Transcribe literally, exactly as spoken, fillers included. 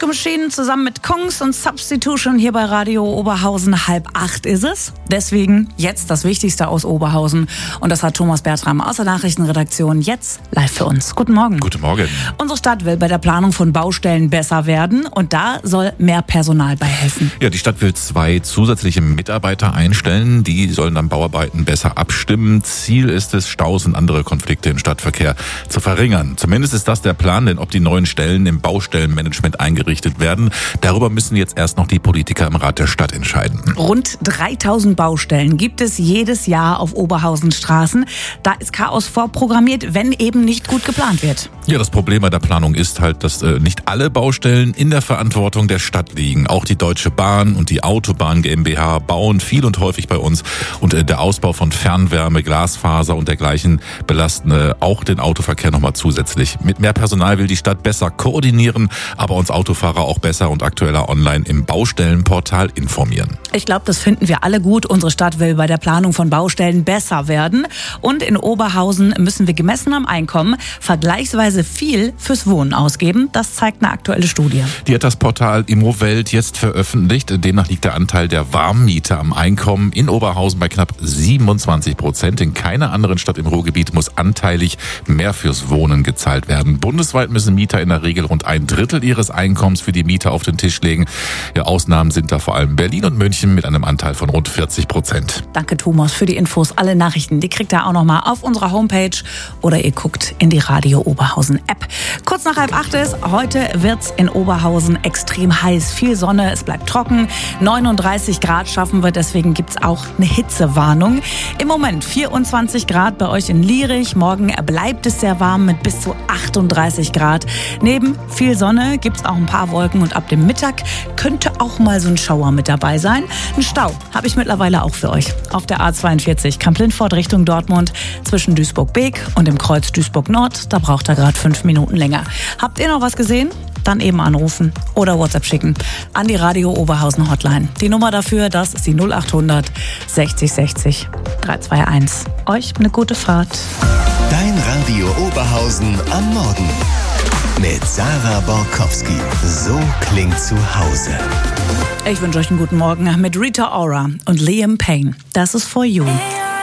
Machine zusammen mit Kungs und Substitution hier bei Radio Oberhausen. Halb acht ist es. Deswegen jetzt das Wichtigste aus Oberhausen. Und das hat Thomas Bertram aus der Nachrichtenredaktion jetzt live für uns. Guten Morgen. Guten Morgen. Unsere Stadt will bei der Planung von Baustellen besser werden und da soll mehr Personal bei helfen. Ja, die Stadt will zwei zusätzliche Mitarbeiter einstellen. Die sollen dann Bauarbeiten besser abstimmen. Ziel ist es, Staus und andere Konflikte im Stadtverkehr zu verringern. Zumindest ist das der Plan, denn ob die neuen Stellen im Baustellenmanagement eingerichtet werden, darüber müssen jetzt erst noch die Politiker im Rat der Stadt entscheiden. Rund dreitausend Baustellen gibt es jedes Jahr auf Oberhausen Straßen. Da ist Chaos vorprogrammiert, wenn eben nicht gut geplant wird. Ja, das Problem bei der Planung ist halt, dass äh, nicht alle Baustellen in der Verantwortung der Stadt liegen. Auch die Deutsche Bahn und die Autobahn GmbH bauen viel und häufig bei uns. Und äh, der Ausbau von Fernwärme, Glasfaser und dergleichen belasten äh, auch den Autoverkehr nochmal zusätzlich. Mit mehr Personal will die Stadt besser koordinieren, aber uns Autofahrer auch besser und aktueller online im Baustellenportal informieren. Ich glaube, das finden wir alle gut. Unsere Stadt will bei der Planung von Baustellen besser werden. Und in Oberhausen müssen wir gemessen am Einkommen vergleichsweise viel fürs Wohnen ausgeben. Das zeigt eine aktuelle Studie. Die hat das Portal Immowelt jetzt veröffentlicht. Demnach liegt der Anteil der Warmmieter am Einkommen in Oberhausen bei knapp siebenundzwanzig Prozent. In keiner anderen Stadt im Ruhrgebiet muss anteilig mehr fürs Wohnen gezahlt werden. Bundesweit müssen Mieter in der Regel rund ein Drittel ihres Einkommens für die Miete auf den Tisch legen. Ja, Ausnahmen sind da vor allem Berlin und München mit einem Anteil von rund vierzig Prozent. Danke Thomas für die Infos. Alle Nachrichten, die kriegt ihr auch nochmal auf unserer Homepage oder ihr guckt in die Radio Oberhausen App. Kurz nach halb acht ist, heute wird's in Oberhausen extrem heiß. Viel Sonne, es bleibt trocken. neununddreißig Grad schaffen wir, deswegen gibt's auch eine Hitzewarnung. Im Moment vierundzwanzig Grad bei euch in Lierich. Morgen bleibt es sehr warm mit bis zu achtunddreißig Grad. Neben viel Sonne gibt's auch ein paar Wolken und ab dem Mittag könnte auch mal so ein Schauer mit dabei sein. Ein Stau habe ich mittlerweile auch für euch. Auf der A zweiundvierzig Kamp-Lindfort Richtung Dortmund zwischen Duisburg-Beek und dem Kreuz Duisburg-Nord. Da braucht er gerade fünf Minuten länger. Habt ihr noch was gesehen? Dann eben anrufen oder WhatsApp schicken an die Radio Oberhausen Hotline. Die Nummer dafür, das ist die null achthundert sechzig sechzig dreihunderteinundzwanzig. Euch eine gute Fahrt. Dein Radio Oberhausen am Morgen. Mit Sarah Borkowski. So klingt zu Hause. Ich wünsche euch einen guten Morgen mit Rita Ora und Liam Payne. Das ist For You.